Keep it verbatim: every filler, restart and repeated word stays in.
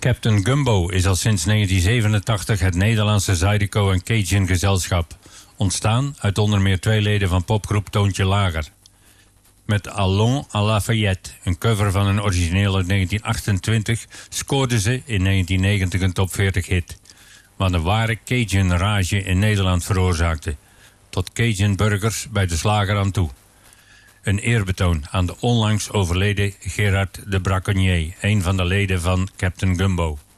Captain Gumbo is al sinds negentien zevenentachtig het Nederlandse Zydeco en Cajun gezelschap, ontstaan uit onder meer twee leden van popgroep Toontje Lager. Met Allons à Lafayette, een cover van een origineel uit negentien achtentwintig, scoorden ze in negentien negentig een top veertig hit, wat een ware Cajun rage in Nederland veroorzaakte, tot Cajun burgers bij de slager aan toe. Een eerbetoon aan de onlangs overleden Gerard de Braconnier, een van de leden van Captain Gumbo.